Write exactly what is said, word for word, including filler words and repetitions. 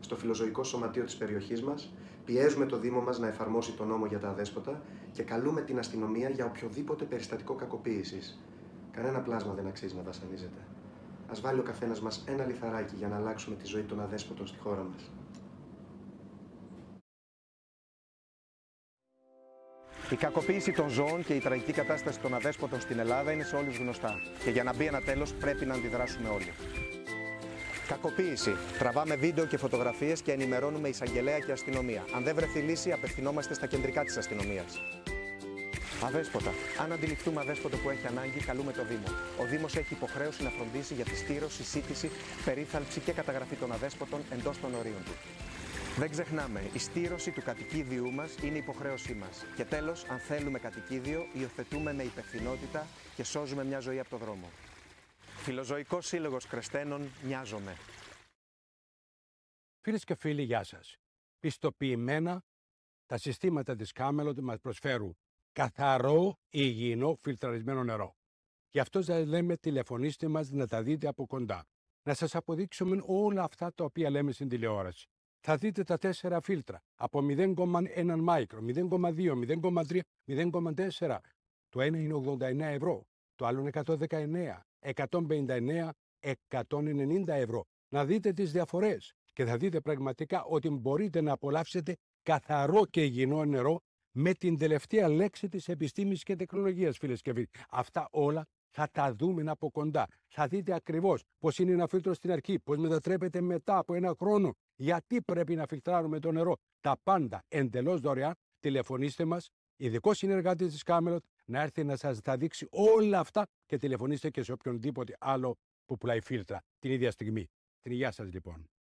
στο Φιλοζωικό Σωματείο της περιοχής μας, πιέζουμε το Δήμο μας να εφαρμόσει τον νόμο για τα αδέσποτα και καλούμε την αστυνομία για οποιοδήποτε περιστατικό κακοποίησης. Κανένα πλάσμα δεν αξίζει να βασανίζεται. Ας βάλει ο καθένας μας ένα λιθαράκι για να αλλάξουμε τη ζωή των αδέσποτων στη χώρα μας. Η κακοποίηση των ζώων και η τραγική κατάσταση των αδέσποτων στην Ελλάδα είναι σε όλους γνωστά. Και για να μπει ένα τέλος πρέπει να αντιδράσουμε όλοι. Κακοποίηση. Τραβάμε βίντεο και φωτογραφίες και ενημερώνουμε εισαγγελέα και αστυνομία. Αν δεν βρεθεί λύση, απευθυνόμαστε στα κεντρικά της αστυνομίας. Αδέσποτα. Αν αντιληφθούμε αδέσποτο που έχει ανάγκη, καλούμε το Δήμο. Ο Δήμος έχει υποχρέωση να φροντίσει για τη στήρωση, σύντηση, περίθαλψη και καταγραφή των αδέσποτων εντός των ορίων του. Δεν ξεχνάμε, η στήρωση του κατοικίδιού μας είναι υποχρέωσή μας. Και τέλος, αν θέλουμε κατοικίδιο, υιοθετούμε με υπευθυνότητα και σώζουμε μια ζωή από το δρόμο. Φιλοζωικός Σύλλογος Κρεστένων, μοιάζομαι. Φίλες και φίλοι, γεια σας. Πιστοποιημένα, τα συστήματα της Camelot μας προσφέρουν καθαρό, υγιεινό, φιλτραρισμένο νερό. Γι' αυτό σας λέμε, τηλεφωνήστε μας να τα δείτε από κοντά. Να σας αποδείξουμε όλα αυτά τα οποία λέμε στην τηλεόραση. Θα δείτε τα τέσσερα φίλτρα από μηδέν κόμμα ένα μάικρο, μηδέν κόμμα δύο, μηδέν κόμμα τρία, μηδέν κόμμα τέσσερα. Το ένα είναι ογδόντα εννέα ευρώ, το άλλο είναι εκατόν δεκαεννέα, εκατόν πενήντα εννέα, εκατόν ενενήντα ευρώ. Να δείτε τις διαφορές και θα δείτε πραγματικά ότι μπορείτε να απολαύσετε καθαρό και υγιεινό νερό με την τελευταία λέξη της επιστήμης και τεχνολογίας, φίλες και φίλοι. Αυτά όλα θα τα δούμε από κοντά. Θα δείτε ακριβώς πώς είναι ένα φίλτρο στην αρχή, πώς μετατρέπεται μετά από ένα χρόνο, γιατί πρέπει να φιλτράρουμε το νερό. Τα πάντα εντελώς δωρεάν. Τηλεφωνήστε μας, ειδικό συνεργάτη της Camelot, να έρθει να σας τα δείξει όλα αυτά και τηλεφωνήστε και σε οποιονδήποτε άλλο που πουλάει φίλτρα την ίδια στιγμή. Την υγεία σας λοιπόν.